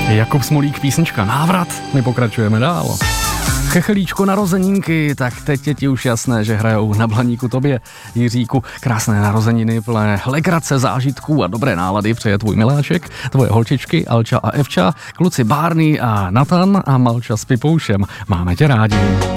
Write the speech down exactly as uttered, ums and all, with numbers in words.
Jakub Smolík, písnička Návrat, my pokračujeme dál. Chechelíčko narozenínky, tak teď je ti už jasné, že hrajou na Blaníku tobě, Jiříku. Krásné narozeniny, plné legrace, zážitků a dobré nálady přeje tvůj miláček, tvoje holčičky Alča a Evča, kluci Barney a Nathan a Malča s Pipoušem. Máme tě rádi.